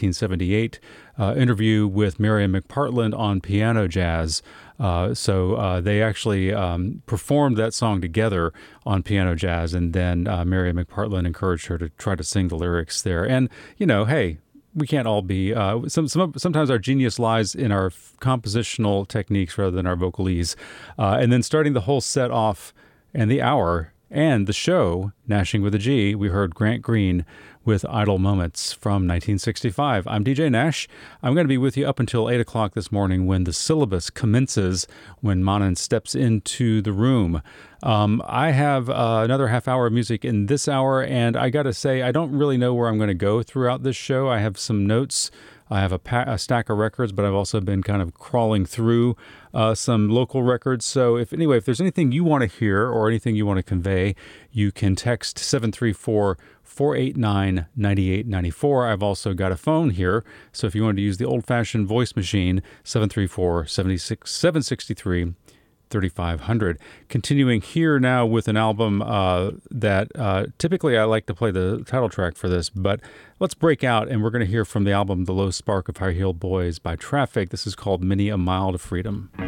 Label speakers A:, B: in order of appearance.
A: 1978 interview with Miriam McPartland on piano jazz. So they actually performed that song together on piano jazz, and then Miriam McPartland encouraged her to try to sing the lyrics there. And, hey, we can't all be. Sometimes our genius lies in our compositional techniques rather than our vocalese. And then starting the whole set off and the hour and the show, Nashing with a G, we heard Grant Green with Idle Moments from 1965. I'm DJ Nash. I'm going to be with you up until 8 o'clock this morning when the syllabus commences, when Manan steps into the room. I have another half hour of music in this hour, and I got to say, I don't really know where I'm going to go throughout this show. I have some notes. I have a stack of records, but I've also been kind of crawling through some local records. So if there's anything you want to hear or anything you want to convey, you can text 734-489-9894. I've also got a phone here. So if you wanted to use the old-fashioned voice machine, 734-763 3500. Continuing here now with an album that typically I like to play the title track for this, but let's break out and we're going to hear from the album The Low Spark of High-Heeled Boys by Traffic. This is called Many a Mile to Freedom.